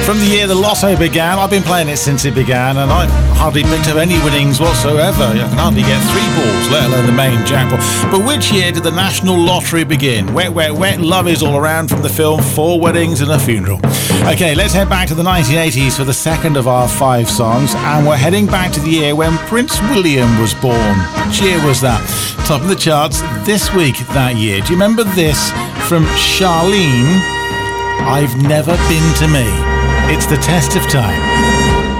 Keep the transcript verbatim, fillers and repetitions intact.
From the year the lotto began, I've been playing it since it began, and I've hardly picked up any winnings whatsoever. I can hardly get three balls, let alone the main jackpot. But which year did the National Lottery begin? Wet, wet, wet, love is all around from the film Four Weddings and a Funeral. Okay, let's head back to the nineteen eighties for the second of our five songs, and we're heading back to the year when Prince William was born. Which year was that? Top of the charts this week that year. Do you remember this from Charlene? I've never been to me. It's the test of time.